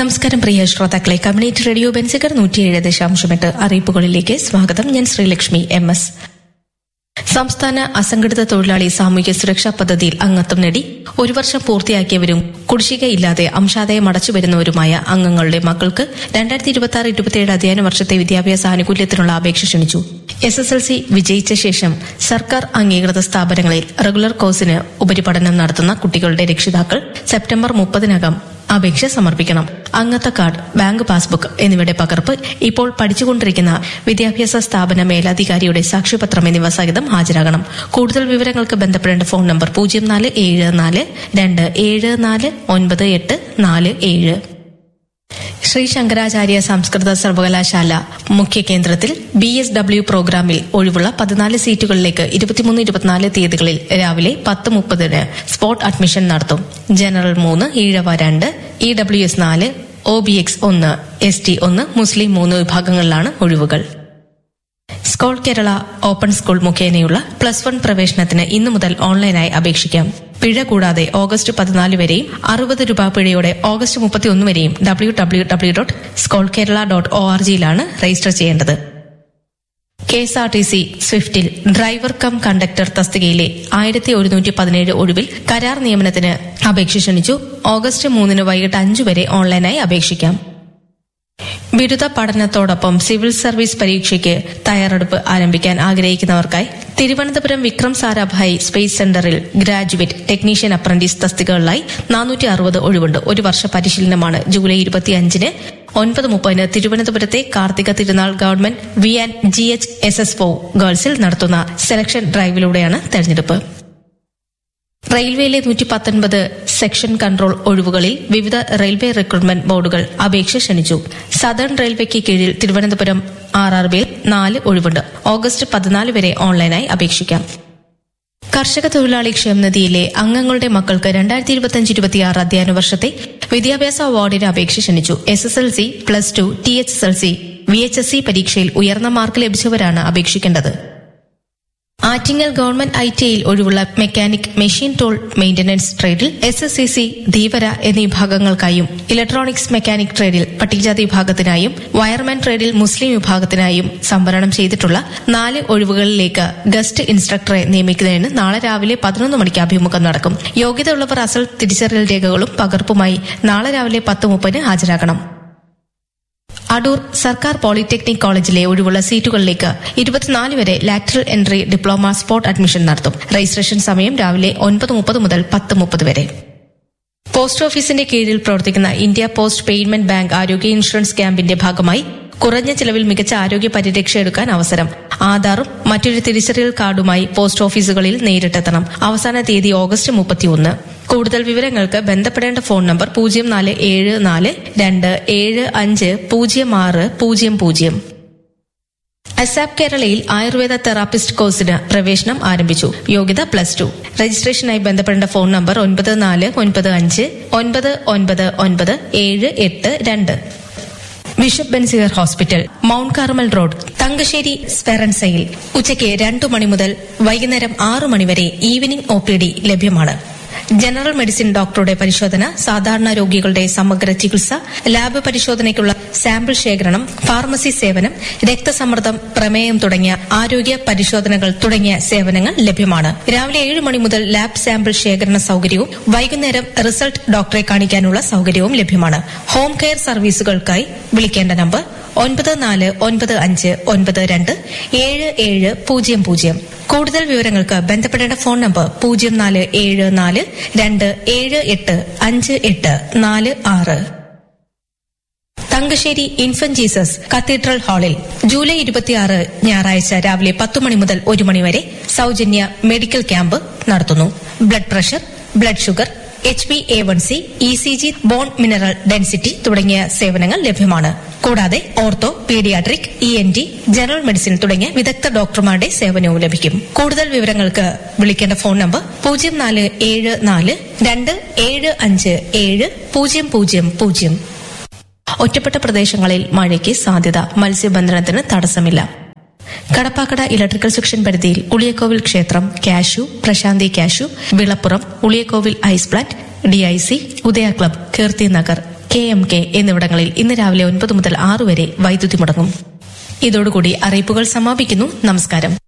നമസ്കാരം പ്രിയ ശ്രോതാക്കളെ, community radio ബെൻസിക്കർ 107.8 അറിയിപ്പുകളിലേക്ക് സ്വാഗതം. ഞാൻ ശ്രീലക്ഷ്മി MS. സംസ്ഥാന അസംഘടിത തൊഴിലാളി സാമൂഹ്യ സുരക്ഷാ പദ്ധതിയിൽ അംഗത്വം നേടി 1 വർഷം പൂർത്തിയാക്കിയവരും കുടിശ്ശികയില്ലാതെ അംശാദായം അടച്ചുവരുന്നവരുമായ അംഗങ്ങളുടെ മക്കൾക്ക് 2026-27 അധ്യയന വർഷത്തെ വിദ്യാഭ്യാസ ആനുകൂല്യത്തിനുള്ള അപേക്ഷ ക്ഷണിച്ചു. SSLC വിജയിച്ച ശേഷം സർക്കാർ അംഗീകൃത സ്ഥാപനങ്ങളിൽ റെഗുലർ കോഴ്സിന് ഉപരിപഠനം നടത്തുന്ന കുട്ടികളുടെ രക്ഷിതാക്കൾ സെപ്റ്റംബർ 30-നകം അപേക്ഷ സമർപ്പിക്കണം. അംഗത്വ കാർഡ്, ബാങ്ക് പാസ്ബുക്ക് എന്നിവയുടെ പകർപ്പ്, ഇപ്പോൾ പഠിച്ചുകൊണ്ടിരിക്കുന്ന വിദ്യാഭ്യാസ സ്ഥാപന മേലധികാരിയുടെ സാക്ഷ്യപത്രം എന്നിവ സഹിതം ഹാജരാകണം. കൂടുതൽ വിവരങ്ങൾക്ക് ബന്ധപ്പെടേണ്ട ഫോൺ നമ്പർ 0474-274-9847. ശ്രീ ശങ്കരാചാര്യ സംസ്കൃത സർവകലാശാല മുഖ്യ കേന്ദ്രത്തിൽ BSW പ്രോഗ്രാമിൽ ഒഴിവുള്ള 14 സീറ്റുകളിലേക്ക് 23-24 തീയതികളിൽ രാവിലെ 10:30 സ്പോട്ട് അഡ്മിഷൻ നടത്തും. General 3, Ezhava 2, EWS 4, OBX 1, ST 1, മുസ്ലിം 3 വിഭാഗങ്ങളിലാണ് ഒഴിവുകൾ. സ്കോൾ കേരള ഓപ്പൺ സ്കൂൾ മുഖേനയുള്ള +1 പ്രവേശനത്തിന് ഇന്നു മുതൽ ഓൺലൈനായി അപേക്ഷിക്കാം. പിഴ കൂടാതെ ഓഗസ്റ്റ് 14 വരെയും 60 രൂപ പിഴയോടെ ഓഗസ്റ്റ് 31 വരെയും www.skolkerala.org-ലാണ് രജിസ്റ്റർ ചെയ്യേണ്ടത്. KSRTC സ്വിഫ്റ്റിൽ ഡ്രൈവർ കം കണ്ടക്ടർ തസ്തികയിലെ 1117 ഒഴിവിൽ കരാർ നിയമനത്തിന് അപേക്ഷ ക്ഷണിച്ചു. ഓഗസ്റ്റ് 3 വൈകിട്ട് 5 വരെ ഓൺലൈനായി അപേക്ഷിക്കാം. ബിരുദ പഠനത്തോടൊപ്പം സിവിൽ സർവീസ് പരീക്ഷയ്ക്ക് തയ്യാറെടുപ്പ് ആരംഭിക്കാൻ ആഗ്രഹിക്കുന്നവർക്കായി തിരുവനന്തപുരം വിക്രം സാരാഭായ് സ്പേസ് സെന്ററിൽ ഗ്രാജുവേറ്റ് ടെക്നീഷ്യൻ അപ്രന്റീസ് തസ്തികകളിലായി 460 ഒഴിവുണ്ട്. 1 വർഷ പരിശീലനമാണ്. ജൂലൈ 25-ന് 9:30 തിരുവനന്തപുരത്തെ കാർത്തിക തിരുനാൾ ഗവൺമെന്റ് VNGH-SSO ഗേൾസിൽ നടത്തുന്ന സെലക്ഷൻ ഡ്രൈവിലൂടെയാണ് തെരഞ്ഞെടുപ്പ്. റെയിൽവേയിലെ 119 സെക്ഷൻ കൺട്രോൾ ഒഴിവുകളിൽ വിവിധ റെയിൽവേ റിക്രൂട്ട്മെന്റ് ബോർഡുകൾ അപേക്ഷ ക്ഷണിച്ചു. സദേൺ റെയിൽവേക്ക് കീഴിൽ തിരുവനന്തപുരം RRBയിൽ 4 ഒഴിവുണ്ട്. ഓഗസ്റ്റ് 14 വരെ ഓൺലൈനായി അപേക്ഷിക്കാം. കർഷക തൊഴിലാളി ക്ഷേമനിധിയിലെ അംഗങ്ങളുടെ മക്കൾക്ക് 2025-26 അധ്യയന വർഷത്തെ വിദ്യാഭ്യാസ അവാർഡിന് അപേക്ഷ ക്ഷണിച്ചു. SSLC, +2, THSLC, VHSC പരീക്ഷയിൽ ഉയർന്ന മാർക്ക് ലഭിച്ചവരാണ് അപേക്ഷിക്കേണ്ടത്. ആറ്റിങ്ങൽ ഗവൺമെന്റ് ITIയിൽ ഒഴിവുള്ള mechanic, machine tool maintenance ട്രേഡിൽ SSCC, Dheevara എന്നീ വിഭാഗങ്ങൾക്കായും ഇലക്ട്രോണിക്സ് മെക്കാനിക് ട്രേഡിൽ പട്ടികജാതി വിഭാഗത്തിനായും വയർമാൻ ട്രേഡിൽ മുസ്ലിം വിഭാഗത്തിനായും സംവരണം ചെയ്തിട്ടുള്ള 4 ഒഴിവുകളിലേക്ക് ഗസ്റ്റ് ഇൻസ്ട്രക്ടറെ നിയമിക്കുന്നതിന് നാളെ രാവിലെ 11 മണിക്ക് അഭിമുഖം നടക്കും. യോഗ്യതയുള്ളവർ അസൽ തിരിച്ചറിയൽ രേഖകളും പകർപ്പുമായി നാളെ രാവിലെ 10:30 ഹാജരാകണം. അടൂർ സർക്കാർ പോളിടെക്നിക് കോളേജിലെ ഒഴിവുള്ള സീറ്റുകളിലേക്ക് 24 വരെ lateral entry diploma spot admission നടത്തും. രജിസ്ട്രേഷൻ സമയം രാവിലെ 9:30 മുതൽ 10:30 വരെ. പോസ്റ്റ് ഓഫീസിന്റെ കീഴിൽ പ്രവർത്തിക്കുന്ന ഇന്ത്യ പോസ്റ്റ് പേയ്മെന്റ് ബാങ്ക് ആരോഗ്യ ഇൻഷുറൻസ് ക്യാമ്പിന്റെ ഭാഗമായി കുറഞ്ഞ ചിലവിൽ മികച്ച ആരോഗ്യ പരിരക്ഷ എടുക്കാൻ അവസരം. ആധാറും മറ്റൊരു തിരിച്ചറിയൽ കാർഡുമായി പോസ്റ്റ് ഓഫീസുകളിൽ നേരിട്ടെത്തണം. അവസാന തീയതി ഓഗസ്റ്റ് 31. കൂടുതൽ വിവരങ്ങൾക്ക് ബന്ധപ്പെടേണ്ട ഫോൺ നമ്പർ 0474-275-0600. അസാപ് കേരളയിൽ ആയുർവേദ തെറാപ്പിസ്റ്റ് കോഴ്സിന് പ്രവേശനം ആരംഭിച്ചു. യോഗ്യത +2. രജിസ്ട്രേഷനായി ബന്ധപ്പെടേണ്ട phone number 9495-999782. Bishop Benziger hospital, mount Carmel road, Thangassery സ്പെറൻസയിൽ ഉച്ചയ്ക്ക് 2 മണി മുതൽ വൈകുന്നേരം 6 മണി വരെ ഈവനിംഗ് OPD ലഭ്യമാണ്. ജനറൽ മെഡിസിൻ ഡോക്ടറുടെ പരിശോധന, സാധാരണ രോഗികളുടെ സമഗ്ര ചികിത്സ, ലാബ് പരിശോധനയ്ക്കുള്ള സാമ്പിൾ ശേഖരണം, ഫാർമസി സേവനം, രക്തസമ്മർദ്ദം, പ്രമേയം തുടങ്ങിയ ആരോഗ്യ പരിശോധനകൾ തുടങ്ങിയ സേവനങ്ങൾ ലഭ്യമാണ്. രാവിലെ 7 മണി മുതൽ ലാബ് സാമ്പിൾ ശേഖരണ സൌകര്യവും വൈകുന്നേരം റിസൾട്ട് ഡോക്ടറെ കാണിക്കാനുള്ള സൌകര്യവും ലഭ്യമാണ്. ഹോം കെയർ സർവീസുകൾക്കായി വിളിക്കേണ്ട നമ്പർ 9495927700. കൂടുതൽ വിവരങ്ങൾക്ക് ബന്ധപ്പെടേണ്ട phone number 0474-278-5846. Thangassery infant Jesus cathedral ഹാളിൽ ജൂലൈ 26 ഞായറാഴ്ച രാവിലെ 10 മണി മുതൽ 1 മണി വരെ സൌജന്യ മെഡിക്കൽ ക്യാമ്പ് നടത്തുന്നു. Blood pressure, blood sugar, HbA1c, ECG, bone mineral density തുടങ്ങിയ സേവനങ്ങൾ ലഭ്യമാണ്. കൂടാതെ ortho, paediatric, ENT, general medicine തുടങ്ങിയ വിദഗ്ധ ഡോക്ടർമാരുടെ സേവനവും ലഭിക്കും. കൂടുതൽ വിവരങ്ങൾക്ക് വിളിക്കേണ്ട ഫോൺ നമ്പർ 0474-275-7000. ഒറ്റപ്പെട്ട പ്രദേശങ്ങളിൽ മഴയ്ക്ക് സാധ്യത. മത്സ്യബന്ധനത്തിന് തടസ്സമില്ല. കടപ്പാക്കട ഇലക്ട്രിക്കൽ സെക്ഷൻ പരിധിയിൽ ഉളിയക്കോവിൽ ക്ഷേത്രം, കാഷ്യു, പ്രശാന്തി കാഷ്യു, വിളപ്പുറം, ഉളിയക്കോവിൽ ഐസ് പ്ലാന്റ്, DIC, ഉദയ ക്ലബ്, കീർത്തി നഗർ, KMK എന്നിവിടങ്ങളിൽ ഇന്ന് രാവിലെ 9 മുതൽ 6 വരെ വൈദ്യുതി മുടങ്ങും. ഇതോടുകൂടി അറിയിപ്പുകൾ സമാപിക്കുന്നു. നമസ്കാരം.